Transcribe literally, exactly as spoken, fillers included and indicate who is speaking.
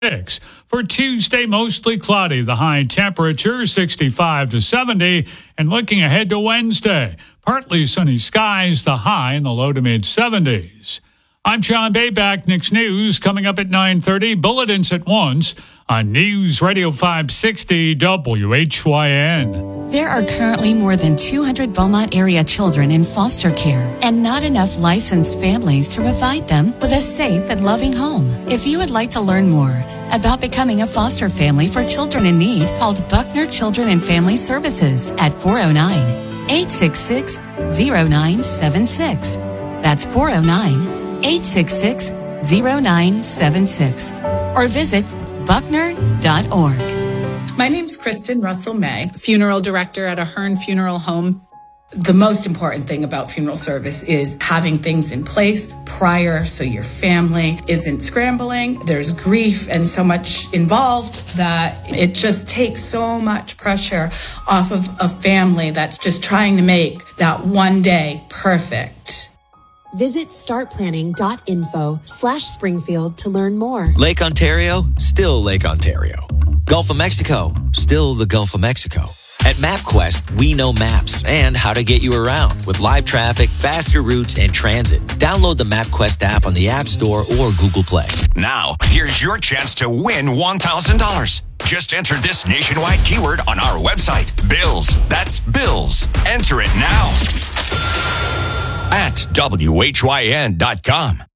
Speaker 1: For Tuesday, mostly cloudy. The high temperature sixty-five to seventy. And looking ahead to Wednesday, partly sunny skies, the high in the low to mid seventies. I'm John Bayback. Next news coming up at nine thirty. Bulletins at once on News Radio five sixty W H Y N.
Speaker 2: There are currently more than two hundred Beaumont area children in foster care and not enough licensed families to provide them with a safe and loving home. If you would like to learn more about becoming a foster family for children in need, call Buckner Children and Family Services at four oh nine, eight six six, oh nine seven six. That's four oh nine, eight six six, oh nine seven six. Or visit buckner dot org.
Speaker 3: My name's Kristen Russell May, funeral director at Ahern Funeral Home. The most important thing about funeral service is having things in place prior so your family isn't scrambling. There's grief and so much involved that it just takes so much pressure off of a family that's just trying to make that one day perfect.
Speaker 4: Visit startplanning.info slash Springfield to learn more.
Speaker 5: Lake Ontario, still Lake Ontario. Gulf of Mexico, still the Gulf of Mexico. At MapQuest, we know maps and how to get you around with live traffic, faster routes, and transit. Download the MapQuest app on the App Store or Google Play.
Speaker 6: Now, here's your chance to win one thousand dollars. Just enter this nationwide keyword on our website, Bills. That's Bills. Enter it now at W H Y N dot com.